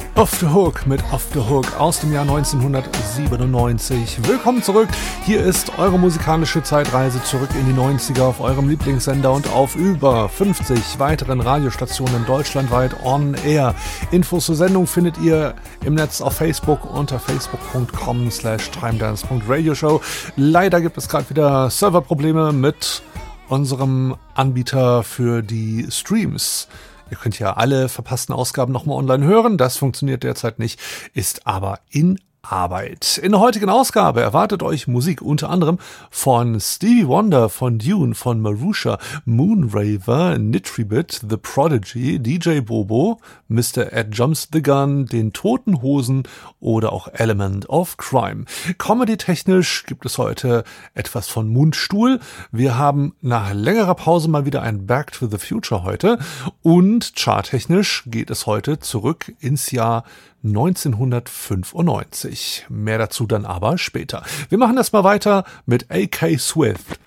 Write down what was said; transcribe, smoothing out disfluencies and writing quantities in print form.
Off the Hook mit Off the Hook aus dem Jahr 1997. Willkommen zurück. Hier ist eure musikalische Zeitreise zurück in die 90er auf eurem Lieblingssender und auf über 50 weiteren Radiostationen deutschlandweit on air. Infos zur Sendung findet ihr im Netz auf Facebook unter facebook.com/timedance.radioshow. Leider gibt es gerade wieder Serverprobleme mit unserem Anbieter für die Streams. Ihr könnt ja alle verpassten Ausgaben nochmal online hören. Das funktioniert derzeit nicht, ist aber in Arbeit. In der heutigen Ausgabe erwartet euch Musik unter anderem von Stevie Wonder, von Dune, von Marusha, Moonraver, Nitribit, The Prodigy, DJ Bobo, Mr. Ed Jumps the Gun, den Toten Hosen oder auch Element of Crime. Comedy-technisch gibt es heute etwas von Mundstuhl. Wir haben nach längerer Pause mal wieder ein Back to the Future heute und charttechnisch geht es heute zurück ins Jahr 1995. Mehr dazu dann aber später. Wir machen das mal weiter mit AK Swift.